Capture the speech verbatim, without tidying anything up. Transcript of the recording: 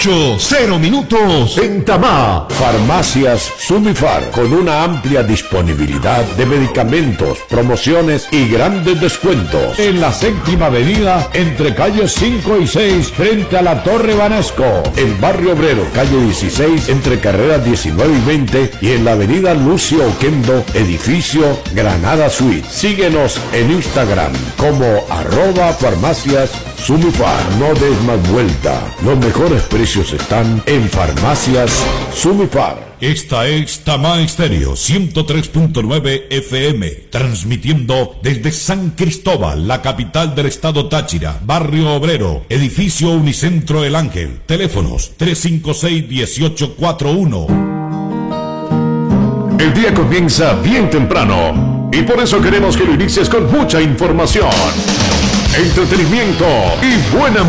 Cero minutos en Tamá. Farmacias Sumifar, con una amplia disponibilidad de medicamentos, promociones y grandes descuentos. En la séptima avenida, entre calles cinco y seis, frente a la Torre Banesco. En Barrio Obrero, calle dieciséis, entre carreras diecinueve y veinte. Y en la avenida Lucio Oquendo, edificio Granada Suite. Síguenos en Instagram como arroba farmacias Sumifar. No des más vuelta. Los mejores precios están en Farmacias Sumifar. Esta es Tamá Estéreo ciento tres punto nueve F M, transmitiendo desde San Cristóbal, la capital del estado Táchira, Barrio Obrero, edificio Unicentro El Ángel. Teléfonos tres cinco seis, uno ocho cuatro uno. El día comienza bien temprano y por eso queremos que lo inicies con mucha información, entretenimiento y buena música.